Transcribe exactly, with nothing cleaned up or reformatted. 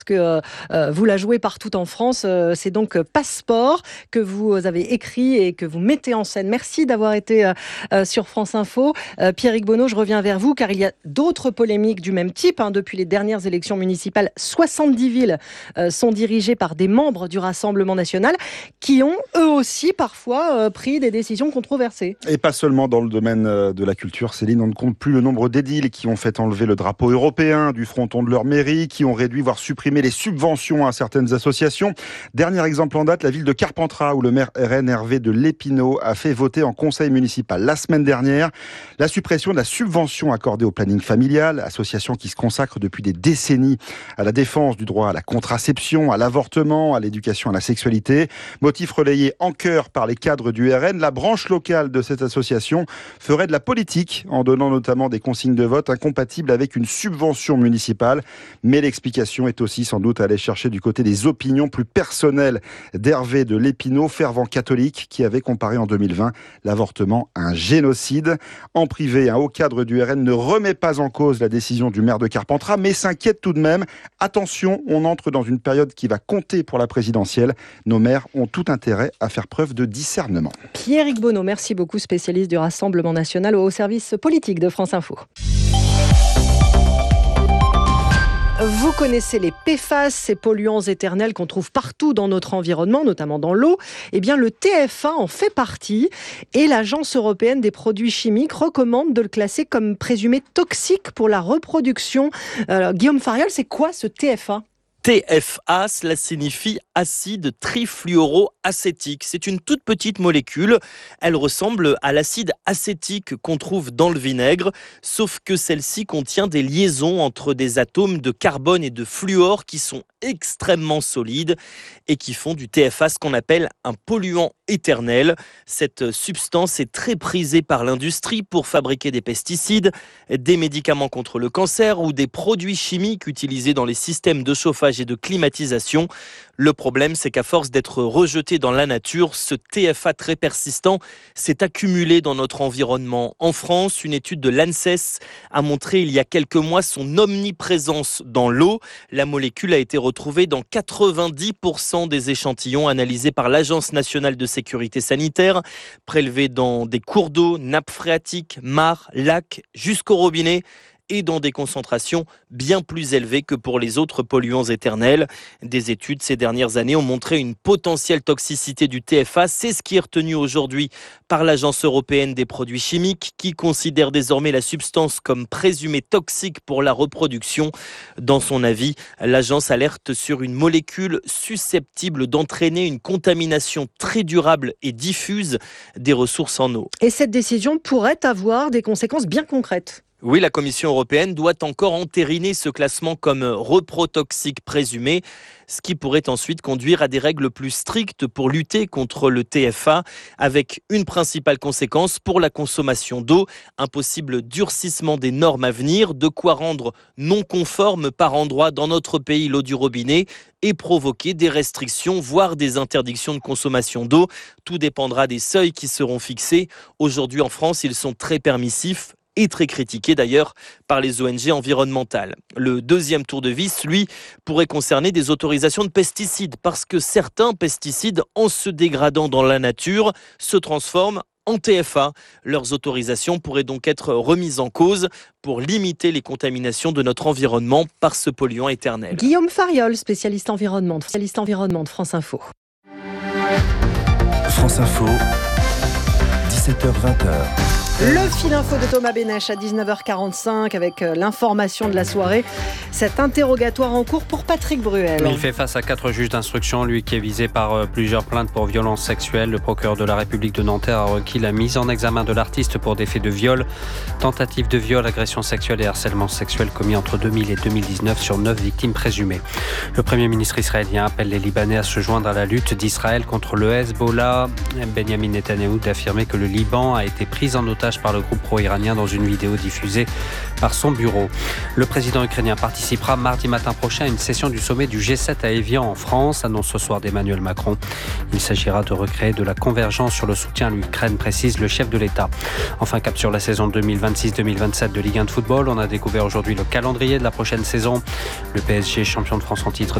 que euh, vous la jouez partout en France. Euh, c'est donc Passeport que vous avez écrit et que vous mettez en scène. Merci d'avoir été euh, sur France Info. Euh, Pierrick Bonneau, je reviens vers vous car il y a d'autres polémiques du même type. Hein. Depuis les dernières élections municipales, soixante-dix villes euh, sont dirigées par des membres du Rassemblement national qui ont eux aussi parfois euh, pris des décisions controversées. Et pas seulement dans le domaine de la culture, Céline, on ne compte plus le nombre d'édiles qui ont fait enlever le drapeau européen du fronton de leur mairie, qui ont réduit voire supprimé les subventions à certaines associations. Dernier exemple en date, la ville de Carpentras, où le maire R N Hervé de Lépinau a fait voter en conseil municipal la semaine dernière la suppression de la subvention accordée au planning familial, association qui se consacre depuis des décennies à la défense du droit à la contraception, à l'avortement, à l'éducation à la sexualité. Motif relayé en chœur par les cadres du R N, la branche locale de cette association ferait de la politique en donnant notamment des consignes de vote incompatibles avec une subvention municipale. Mais l'explication est aussi sans doute aller chercher du côté des opinions plus personnelles d'Hervé de Lépinau, fervent catholique, qui avait comparé en deux mille vingt l'avortement à un génocide. En privé, un haut cadre du R N ne remet pas en cause la décision du maire de Carpentras, mais s'inquiète tout de même. Attention, on entre dans une période qui va compter pour la présidentielle. Nos maires ont tout intérêt à faire preuve de discernement. Pierrick Bonneau, merci beaucoup, spécialiste du Rassemblement national au service politique de France Info. Vous connaissez les P F A S, ces polluants éternels qu'on trouve partout dans notre environnement, notamment dans l'eau. Eh bien, le T F A en fait partie et l'Agence européenne des produits chimiques recommande de le classer comme présumé toxique pour la reproduction. Euh, Guillaume Fariol, c'est quoi ce T F A ? T F A, cela signifie acide trifluoroacétique. C'est une toute petite molécule. Elle ressemble à l'acide acétique qu'on trouve dans le vinaigre, sauf que celle-ci contient des liaisons entre des atomes de carbone et de fluor qui sont extrêmement solides et qui font du T F A ce qu'on appelle un polluant éternel. Cette substance est très prisée par l'industrie pour fabriquer des pesticides, des médicaments contre le cancer ou des produits chimiques utilisés dans les systèmes de chauffage et de climatisation. Le problème, c'est qu'à force d'être rejeté dans la nature, ce T F A très persistant s'est accumulé dans notre environnement. En France, une étude de l'ANSES a montré il y a quelques mois son omniprésence dans l'eau. La molécule a été retrouvée dans quatre-vingt-dix pour cent des échantillons analysés par l'Agence nationale de sécurité sanitaire, prélevés dans des cours d'eau, nappes phréatiques, mares, lacs, jusqu'au robinet, et dans des concentrations bien plus élevées que pour les autres polluants éternels. Des études ces dernières années ont montré une potentielle toxicité du T F A. C'est ce qui est retenu aujourd'hui par l'Agence européenne des produits chimiques, qui considère désormais la substance comme présumée toxique pour la reproduction. Dans son avis, l'agence alerte sur une molécule susceptible d'entraîner une contamination très durable et diffuse des ressources en eau. Et cette décision pourrait avoir des conséquences bien concrètes. Oui, la Commission européenne doit encore entériner ce classement comme reprotoxique présumé, ce qui pourrait ensuite conduire à des règles plus strictes pour lutter contre le T F A, avec une principale conséquence pour la consommation d'eau, un possible durcissement des normes à venir, de quoi rendre non conforme par endroits dans notre pays l'eau du robinet et provoquer des restrictions, voire des interdictions de consommation d'eau. Tout dépendra des seuils qui seront fixés. Aujourd'hui en France, ils sont très permissifs et très critiqué d'ailleurs par les O N G environnementales. Le deuxième tour de vis, lui, pourrait concerner des autorisations de pesticides, parce que certains pesticides, en se dégradant dans la nature, se transforment en T F A. Leurs autorisations pourraient donc être remises en cause pour limiter les contaminations de notre environnement par ce polluant éternel. Guillaume Fariol, spécialiste environnement, spécialiste environnement de France Info. France Info, dix-sept heures vingt. Le fil info de Thomas Bénèche à dix-neuf heures quarante-cinq avec l'information de la soirée. Cet interrogatoire en cours pour Patrick Bruel. Il fait face à quatre juges d'instruction, lui qui est visé par plusieurs plaintes pour violences sexuelles. Le procureur de la République de Nanterre a requis la mise en examen de l'artiste pour des faits de viol, tentative de viol, agression sexuelle et harcèlement sexuel commis entre deux mille et deux mille dix-neuf sur neuf victimes présumées. Le Premier ministre israélien appelle les Libanais à se joindre à la lutte d'Israël contre le Hezbollah. Benjamin Netanyahou d'affirmer que le Liban a été pris en otage chantage par le groupe pro-iranien dans une vidéo diffusée par son bureau. Le président ukrainien participera mardi matin prochain à une session du sommet du G sept à Évian en France, annonce ce soir d'Emmanuel Macron. Il s'agira de recréer de la convergence sur le soutien à l'Ukraine, précise le chef de l'État. Enfin, cap sur la saison deux mille vingt-six deux mille vingt-sept de Ligue un de football. On a découvert aujourd'hui le calendrier de la prochaine saison. Le P S G, champion de France en titre